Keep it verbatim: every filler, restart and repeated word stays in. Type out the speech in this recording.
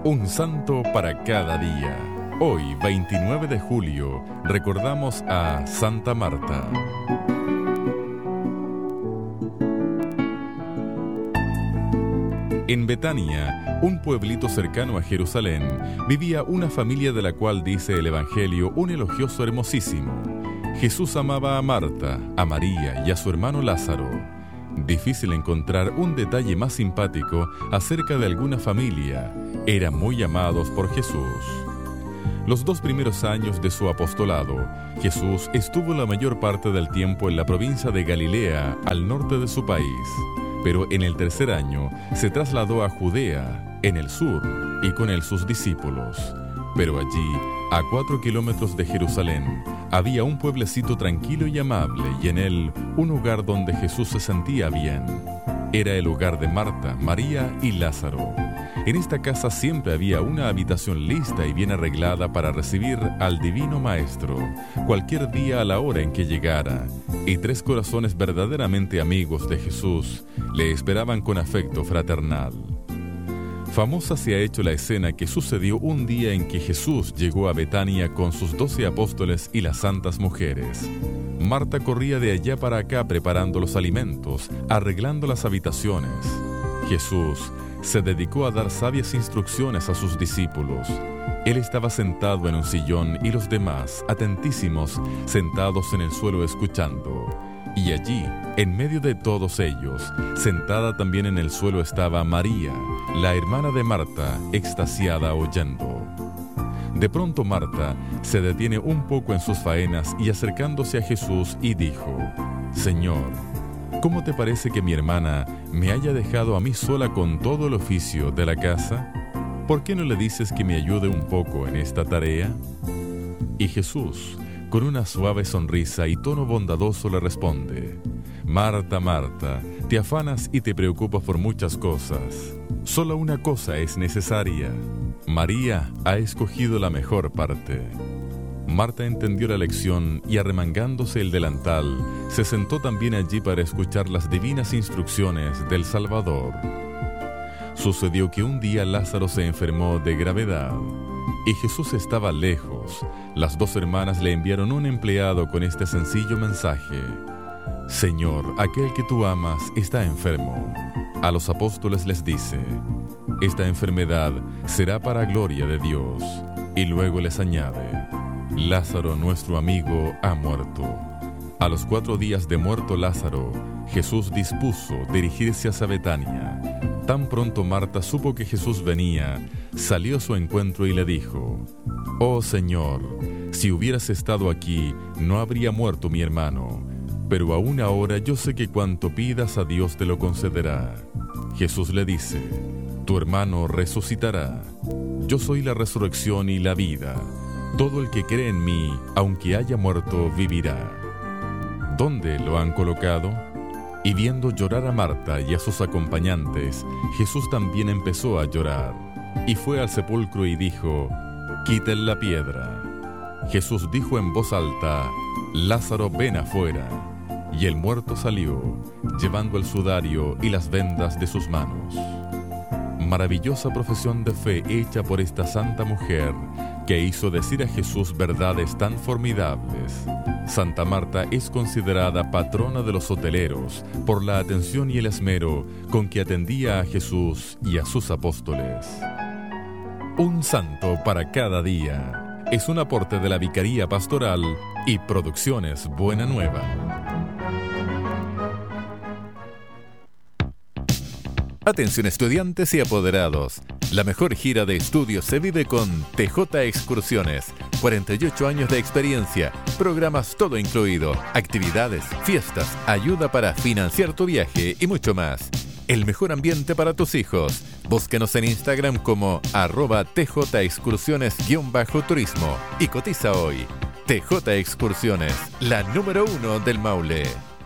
Un santo para cada día. Hoy, veintinueve de julio, recordamos a Santa Marta. En Betania, un pueblito cercano a Jerusalén, vivía una familia de la cual dice el Evangelio un elogioso hermosísimo. Jesús amaba a Marta, a María y a su hermano Lázaro. Difícil encontrar un detalle más simpático acerca de alguna familia. Eran muy amados por Jesús. Los dos primeros años de su apostolado, Jesús estuvo la mayor parte del tiempo en la provincia de Galilea, al norte de su país. Pero en el tercer año se trasladó a Judea, en el sur, y con él sus discípulos. Pero allí, a cuatro kilómetros de Jerusalén, había un pueblecito tranquilo y amable, y en él un hogar donde Jesús se sentía bien. Era el hogar de Marta, María y Lázaro. En esta casa siempre había una habitación lista y bien arreglada para recibir al Divino Maestro, cualquier día a la hora en que llegara, y tres corazones verdaderamente amigos de Jesús le esperaban con afecto fraternal. Famosa se ha hecho la escena que sucedió un día en que Jesús llegó a Betania con sus doce apóstoles y las santas mujeres. Marta corría de allá para acá preparando los alimentos, arreglando las habitaciones. Jesús se dedicó a dar sabias instrucciones a sus discípulos. Él estaba sentado en un sillón y los demás, atentísimos, sentados en el suelo escuchando. Y allí, en medio de todos ellos, sentada también en el suelo estaba María, la hermana de Marta, extasiada oyendo. De pronto Marta se detiene un poco en sus faenas y acercándose a Jesús y dijo: «Señor, ¿cómo te parece que mi hermana me haya dejado a mí sola con todo el oficio de la casa? ¿Por qué no le dices que me ayude un poco en esta tarea?» Y Jesús, con una suave sonrisa y tono bondadoso, le responde: «Marta, Marta, te afanas y te preocupas por muchas cosas. Solo una cosa es necesaria. María ha escogido la mejor parte». Marta entendió la lección y, arremangándose el delantal, se sentó también allí para escuchar las divinas instrucciones del Salvador. Sucedió que un día Lázaro se enfermó de gravedad y Jesús estaba lejos. Las dos hermanas le enviaron un empleado con este sencillo mensaje: «Señor, aquel que tú amas está enfermo». A los apóstoles les dice: «Esta enfermedad será para gloria de Dios». Y luego les añade: «Lázaro, nuestro amigo, ha muerto». A los cuatro días de muerto Lázaro, Jesús dispuso dirigirse hacia Betania. Tan pronto Marta supo que Jesús venía, salió a su encuentro y le dijo: «Oh Señor, si hubieras estado aquí, no habría muerto mi hermano. Pero aún ahora yo sé que cuanto pidas a Dios te lo concederá». Jesús le dice: «Tu hermano resucitará. Yo soy la resurrección y la vida. Todo el que cree en mí, aunque haya muerto, vivirá». ¿Dónde lo han colocado? Y viendo llorar a Marta y a sus acompañantes, Jesús también empezó a llorar. Y fue al sepulcro y dijo: «Quiten la piedra». Jesús dijo en voz alta: «Lázaro, ven afuera». Y el muerto salió, llevando el sudario y las vendas de sus manos. Maravillosa profesión de fe hecha por esta santa mujer, que hizo decir a Jesús verdades tan formidables. Santa Marta es considerada patrona de los hoteleros por la atención y el esmero con que atendía a Jesús y a sus apóstoles. Un santo para cada día es un aporte de la Vicaría Pastoral y Producciones Buena Nueva. Atención estudiantes y apoderados. La mejor gira de estudios se vive con T J Excursiones. cuarenta y ocho años de experiencia, programas todo incluido, actividades, fiestas, ayuda para financiar tu viaje y mucho más. El mejor ambiente para tus hijos. Búscanos en Instagram como arroba tjexcursiones-turismo y cotiza hoy. T J Excursiones, la número uno del Maule.